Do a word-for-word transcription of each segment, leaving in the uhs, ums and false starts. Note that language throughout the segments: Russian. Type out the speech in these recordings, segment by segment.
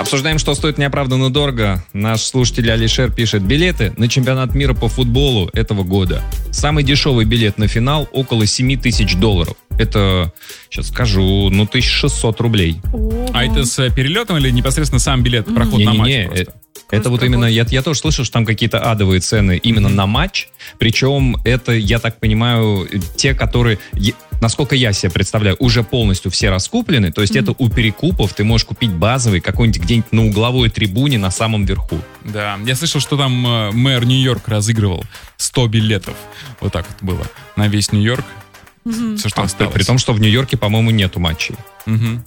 Обсуждаем, что стоит неоправданно дорого. Наш слушатель Алишер пишет: билеты на чемпионат мира по футболу этого года. Самый дешевый билет на финал около семь тысяч долларов. Это, сейчас скажу, ну, тысяча шестьсот рублей. Ого. А это с перелетом или непосредственно сам билет, проход Не, на не, матч не, просто? это, это вот именно, я, я тоже слышал, что там какие-то адовые цены именно на матч. Причем это, я так понимаю, те, которые, е- насколько я себе представляю, уже полностью все раскуплены. То есть Мгм. это у перекупов ты можешь купить базовый какой-нибудь где-нибудь на угловой трибуне на самом верху. Да, я слышал, что там э, мэр Нью-Йорк разыгрывал сто билетов. Вот так вот было. На весь Нью-Йорк. Мгм. Все, что А, осталось. при том, что в Нью-Йорке, по-моему, нету матчей. Мгм.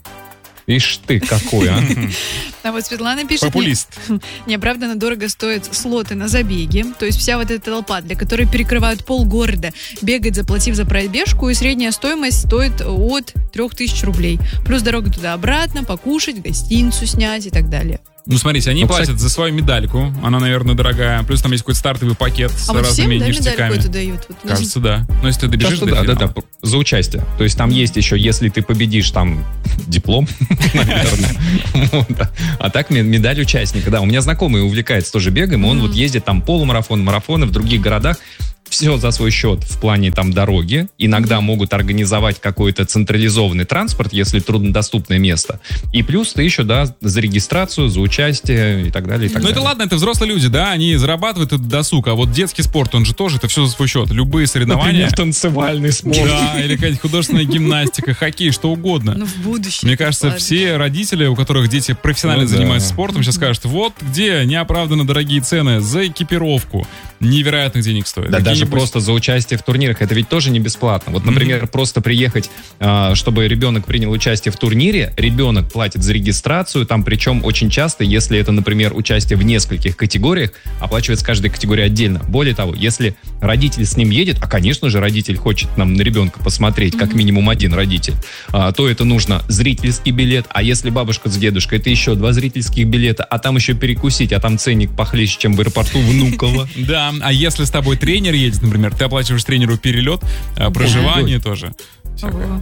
Ишь ты какой, а? А вот Светлана пишет, Популист. не- неоправданно дорого стоят слоты на забеги. То есть вся вот эта толпа, для которой перекрывают полгорода, бегать, заплатив за пробежку, и средняя стоимость стоит от трех тысяч рублей. Плюс дорога туда-обратно, покушать, гостиницу снять и так далее. Ну, смотрите, они Ну, платят кстати- за свою медальку. Она, наверное, дорогая. Плюс там есть какой-то стартовый пакет с А вот всем, разными да, медаль ништяками. какую-то дают? Вот у нас- Кажется, да. Но если ты добежишь Кажется, до да, да, финала. да, за участие. То есть там есть еще, если ты победишь, там диплом, наверное. Вот, да. А так ме- медаль участника. Да, у меня знакомый увлекается тоже бегом, и он Мгм. вот ездит там полумарафон, марафоны в других городах. Все за свой счет в плане там дороги. Иногда могут организовать какой-то централизованный транспорт, если труднодоступное место. И плюс ты еще, да, за регистрацию, за участие и так далее. И так Ну это далее. ладно, это взрослые люди, да, они зарабатывают этот досуг, а вот детский спорт, он же тоже, это все за свой счет. Любые соревнования. Например, танцевальный спорт. Да, или какая-то художественная гимнастика, хоккей, что угодно. Ну, в будущем. Мне кажется, ладно. все родители, у которых дети профессионально Ну да. занимаются спортом, сейчас скажут, вот где неоправданно дорогие цены за экипировку. Невероятных денег стоит. Да, даже Какие-нибудь- просто за участие в турнирах, это ведь тоже не бесплатно. Вот, например, просто приехать, а, чтобы ребенок принял участие в турнире, ребенок платит за регистрацию, там причем очень часто, если это, например, участие в нескольких категориях, оплачивается каждая категория отдельно. Более того, если родитель с ним едет, а, конечно же, родитель хочет нам на ребенка посмотреть, как минимум один родитель, а, то это нужно зрительский билет, а если бабушка с дедушкой, это еще два зрительских билета, а там еще перекусить, а там ценник похлеще, чем в аэропорту Внуково. Да, а если с тобой тренер едет, например, ты оплачиваешь тренеру перелет, а, проживание тоже. Всякое. Ого.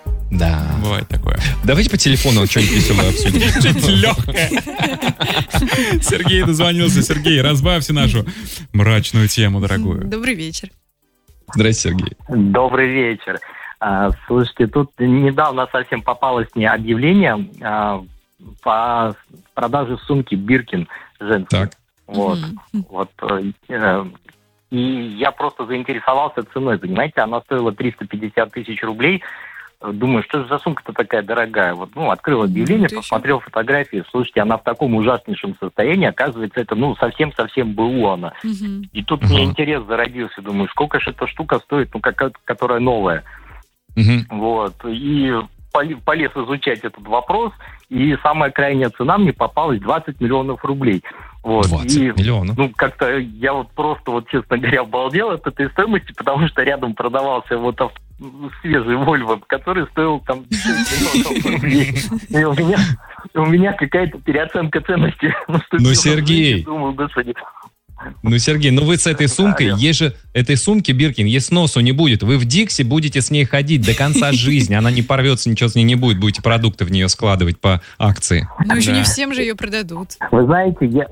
Да. Бывает такое. Давайте по телефону что-нибудь веселое обсудим. Что-нибудь легкое. Сергей дозвонился. Сергей, разбавьте нашу мрачную тему, дорогую. Добрый вечер. Здрасте, Сергей. Добрый вечер. А, Слушайте, тут недавно совсем попалось мне объявление а, по продаже сумки Биркин женской. Так. Вот. Мгм. Вот. э, И я просто заинтересовался ценой, понимаете, она стоила триста пятьдесят тысяч рублей. Думаю, что же за сумка-то такая дорогая? Вот, ну, открыл объявление, ты посмотрел фотографии. Слушайте, она в таком ужаснейшем состоянии. Оказывается, это, ну, совсем-совсем БУ она. Мгм. И тут Ага. мне интерес зародился. Думаю, сколько же эта штука стоит, ну, как, которая новая. Мгм. Вот. И поли- полез изучать этот вопрос. И самая крайняя цена мне попалась двадцать миллионов рублей. Вот. двадцать И, миллионов. ну, как-то я вот просто, вот, честно говоря, обалдел от этой стоимости, потому что рядом продавался вот ав- свежий Вольво, который стоил там шесть миллионов рублей. И у меня, у меня какая-то переоценка ценности наступила. Ну, Сергей. Думаю, господи. Ну, Сергей, ну вы с этой сумкой, Да, есть же этой сумки Биркин, есть сносу не будет. Вы в Дикси будете с ней ходить до конца жизни. Она не порвется, ничего с ней не будет. Будете продукты в нее складывать по акции. Ну, еще Да. не всем же ее продадут. Вы знаете, я,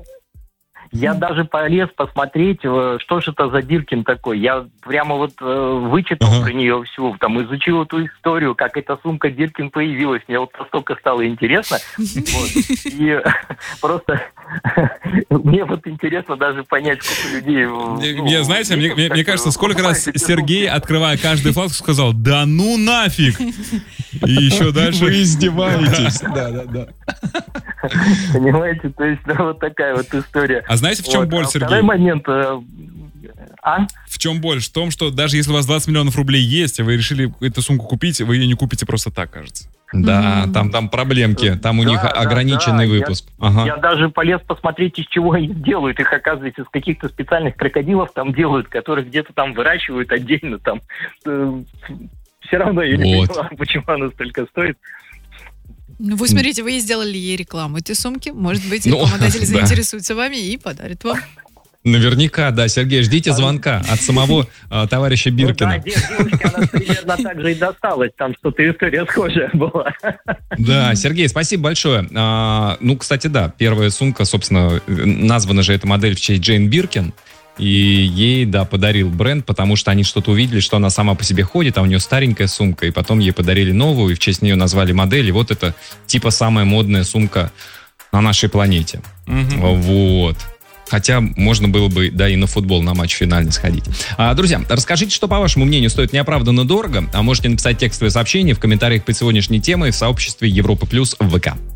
я даже полез посмотреть, э, что же это за Биркин такой. Я прямо вот э, вычитал Ага. про нее всю, там изучил эту историю, как эта сумка Биркин появилась. Мне вот настолько стало интересно. Вот. И просто мне вот интересно даже понять, сколько людей... ну, Я, знаете, мне, мне- мне как-то кажется, сколько раз покупают эти Сергей, сумки. открывая каждый флаг, сказал, да ну нафиг! И еще дальше... издеваетесь. Да, да, да. Понимаете, то есть ну, вот такая вот история. А знаете, в чем Вот. боль, А Сергей? Второй момент... э, А? В чем боль? В том, что даже если у вас двадцать миллионов рублей есть, а вы решили эту сумку купить, вы ее не купите просто так, кажется. Да, Мгм. там, там проблемки. Там у Да, них да, ограниченный да, я- выпуск. Ага. Я даже полез посмотреть, из чего они делают. Их, оказывается, из каких-то специальных крокодилов там делают, которых где-то там выращивают отдельно. Там. Все равно я не Вот. понимаю, почему она столько стоит. Ну, вы смотрите, вы ей сделали ей рекламу этой сумки. Может быть, Ну, рекламодатель да. заинтересуется вами и подарит вам. Наверняка, да. Сергей, ждите звонка от самого а, товарища Биркина. Ну, да, девушке она примерно так же и досталась. Там что-то история схожая была. Да, Сергей, спасибо большое. А, ну, кстати, да, первая сумка, собственно, названа же эта модель в честь Джейн Биркин. И ей, да, подарил бренд, потому что они что-то увидели, что она сама по себе ходит, а у нее старенькая сумка, и потом ей подарили новую, и в честь нее назвали модель. И вот это типа самая модная сумка на нашей планете. Mm-hmm. Вот. Хотя можно было бы, да, и на футбол, на матч финальный сходить. А, друзья, расскажите, что, по вашему мнению, стоит неоправданно дорого. А можете написать текстовое сообщение в комментариях под сегодняшней темой в сообществе Европа Плюс в ВК.